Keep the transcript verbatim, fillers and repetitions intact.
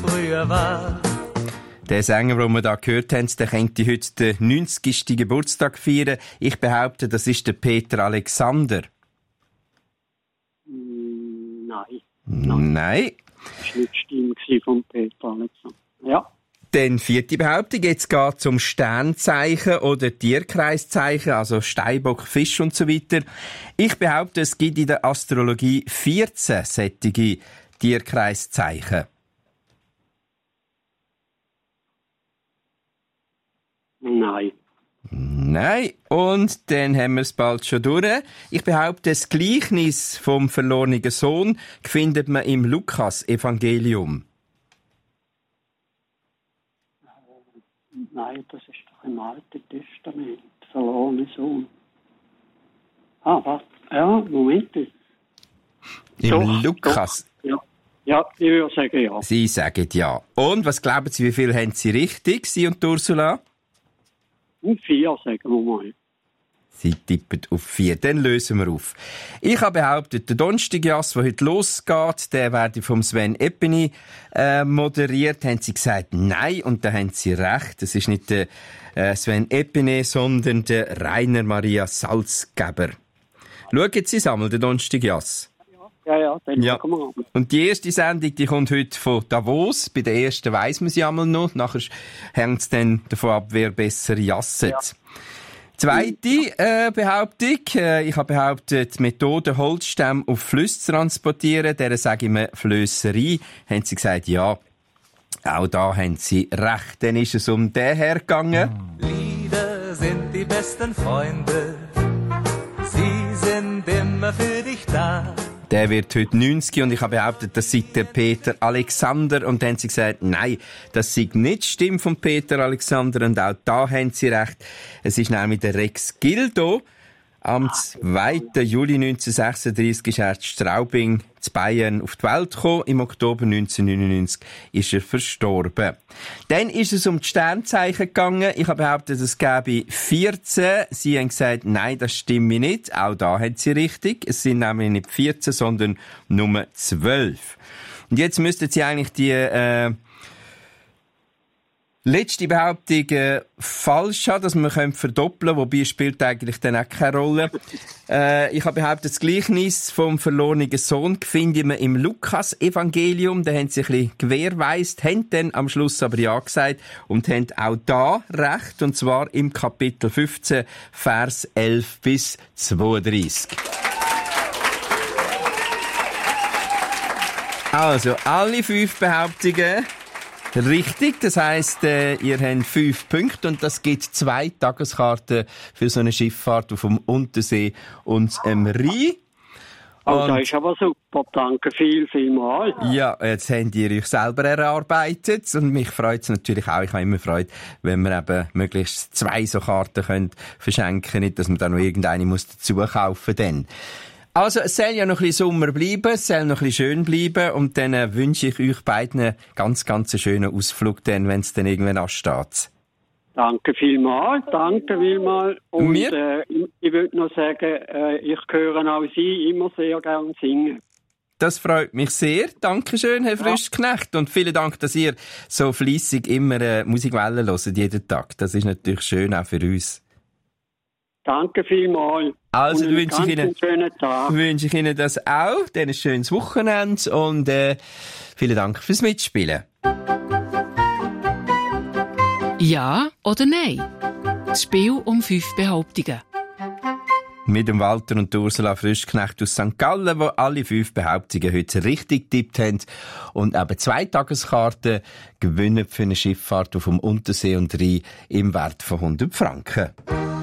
früher war. Der Sänger, den wir da gehört haben, der könnte heute den neunzigsten Geburtstag feiern. Ich behaupte, das ist der Peter Alexander. Nein. Nein. Nein. Das war nicht die Stimme von Peter Alexander. Ja. Dann vierte Behauptung. Jetzt geht es um Sternzeichen oder Tierkreiszeichen, also Steinbock, Fisch und so weiter. Ich behaupte, es gibt in der Astrologie vierzehn solche Tierkreiszeichen. Nein. Nein. Und dann haben wir es bald schon durch. Ich behaupte, das Gleichnis vom verlorenen Sohn findet man im Lukas-Evangelium. Nein, das ist doch im Alten Testament. Verlorene Sohn. Ah, was? Ja, Moment. Im Doch, Lukas. Doch. Ja. Ja, ich würde sagen ja. Sie sagen ja. Und was glauben Sie, wie viel haben Sie richtig, Sie und Ursula? Vier, sagen wir mal. Sie tippen auf vier. Dann lösen wir auf. Ich habe behauptet, der Donnerstagjass, der heute losgeht, der werde vom Sven Epini äh, moderiert. Haben Sie gesagt, nein. Und da haben Sie recht. Es ist nicht der äh, Sven Epini, sondern der Rainer Maria Salzgeber. Schauen Sie es einmal, der Donnerstagjass. Ja, ja, dann ja. schauen wir an. Und die erste Sendung, die kommt heute von Davos. Bei der ersten weiss man sie einmal noch. Nachher hängt es dann davon ab, wer besser jasset. Ja. Zweite äh, Behauptung. Äh, ich habe behauptet, die Methode, Holzstämme auf Flüsse zu transportieren, der sage ich mir Flösserei. Haben sie gesagt, ja. Auch da haben sie recht. Dann ist es um den hergegangen. Lieder sind die besten Freunde. Sie sind immer für dich da. Der wird heute neunzig und ich habe behauptet, das sei der Peter Alexander. Und dann haben sie gesagt, nein, das sei nicht die Stimme von Peter Alexander. Und auch da haben sie recht. Es ist nämlich der Rex Gildo. Am zweiten Juli neunzehnhundertsechsunddreissig ist er in Straubing zu Bayern auf die Welt gekommen. Im Oktober neunzehnhundertneunundneunzig ist er verstorben. Dann ist es um die Sternzeichen gegangen. Ich habe behauptet, es gäbe vierzehn. Sie haben gesagt, nein, das stimmt nicht. Auch da haben sie richtig. Es sind nämlich nicht vierzehn, sondern nur zwölf. Und jetzt müssten Sie eigentlich die äh, letzte Behauptung äh, falsch haben, dass man verdoppeln können, wobei spielt eigentlich dann auch keine Rolle. Äh, ich habe behauptet, das Gleichnis vom verlorenen Sohn finden wir im Lukas-Evangelium. Da haben sie ein bisschen gewährweist, haben dann am Schluss aber ja gesagt und haben auch da recht, und zwar im Kapitel fünfzehn, Vers elf bis zweiunddreissig. Also, alle fünf Behauptungen richtig, das heisst, äh, ihr habt fünf Punkte und das gibt zwei Tageskarten für so eine Schifffahrt auf dem Untersee und dem Rhein. Oh, das ist aber super, danke viel, viel mal. Ja, jetzt habt ihr euch selber erarbeitet und mich freut es natürlich auch. Ich habe immer Freude, wenn wir eben möglichst zwei so Karten können verschenken, nicht, dass man da noch irgendeine muss dazu kaufen dann. Also, es soll ja noch ein bisschen Sommer bleiben, es soll noch ein bisschen schön bleiben und dann äh, wünsche ich euch beiden einen ganz, ganz schönen Ausflug, dann, wenn es dann irgendwann ansteht. Danke vielmals, danke vielmals. Und Wir? äh, ich, ich würde noch sagen, äh, ich höre auch Sie immer sehr gerne singen. Das freut mich sehr. Dankeschön, Herr Frischknecht. Und vielen Dank, dass ihr so fleissig immer äh, Musikwellen hört, jeden Tag. Das ist natürlich schön, auch für uns. Danke vielmals. Also und wünsche ich Ihnen, schönen Tag. wünsche ich Ihnen das auch. Dann ein schönes Wochenende und äh, vielen Dank fürs Mitspielen. Ja oder nein? Das Spiel um fünf Behauptungen. Mit dem Walter und Ursula Frischknecht aus Sankt Gallen, die alle fünf Behauptungen heute richtig getippt haben und eben zwei Tageskarten gewinnen für eine Schifffahrt auf dem Untersee und Rhein im Wert von hundert Franken.